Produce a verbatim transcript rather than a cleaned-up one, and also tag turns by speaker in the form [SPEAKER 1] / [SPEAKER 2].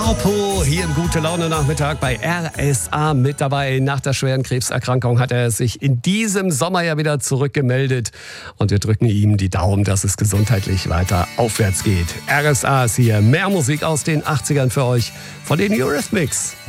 [SPEAKER 1] Harpo hier im Gute Laune Nachmittag bei R S A mit dabei. Nach der schweren Krebserkrankung hat er sich in diesem Sommer ja wieder zurückgemeldet. Und wir drücken ihm die Daumen, dass es gesundheitlich weiter aufwärts geht. R S A ist hier. Mehr Musik aus den achtzigern für euch von den Eurythmics.